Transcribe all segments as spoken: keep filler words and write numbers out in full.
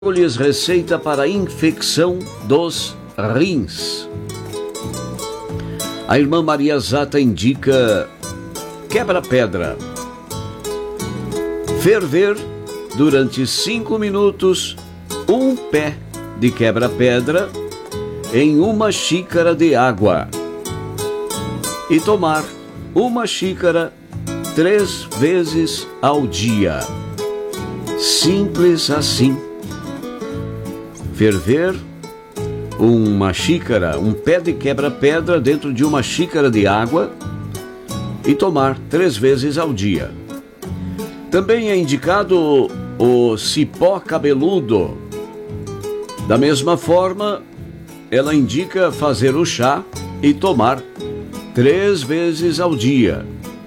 Trago-lhes receita para infecção dos rins. A irmã Maria Zata indica quebra-pedra. Ferver durante cinco minutos um pé de quebra-pedra em uma xícara de água e tomar uma xícara três vezes ao dia. Simples assim. Ferver uma xícara, um pé de quebra-pedra dentro de uma xícara de água e tomar três vezes ao dia. Também é indicado o cipó cabeludo. Da mesma forma, ela indica fazer o chá e tomar três vezes ao dia.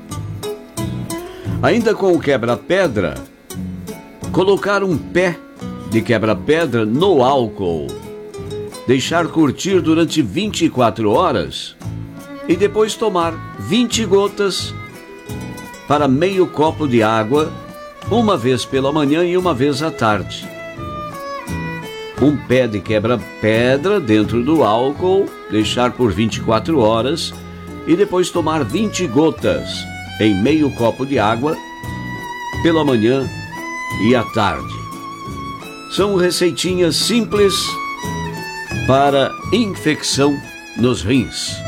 Ainda com o quebra-pedra, colocar um pé de quebra-pedra no álcool, deixar curtir durante vinte e quatro horas e depois tomar vinte gotas para meio copo de água, uma vez pela manhã e uma vez à tarde. Um pé de quebra-pedra dentro do álcool, deixar por vinte e quatro horas e depois tomar vinte gotas em meio copo de água pela manhã e à tarde. São receitinhas simples para infecção nos rins.